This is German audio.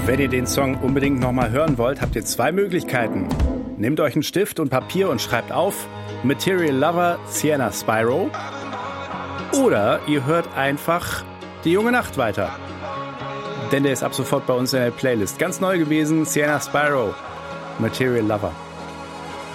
Wenn ihr den Song unbedingt nochmal hören wollt, habt ihr 2 Möglichkeiten. Nehmt euch einen Stift und Papier und schreibt auf Material Lover, Sienna Spyro. Oder ihr hört einfach Die junge Nacht weiter. Denn der ist ab sofort bei uns in der Playlist. Ganz neu gewesen, Sienna Spyro, Material Lover.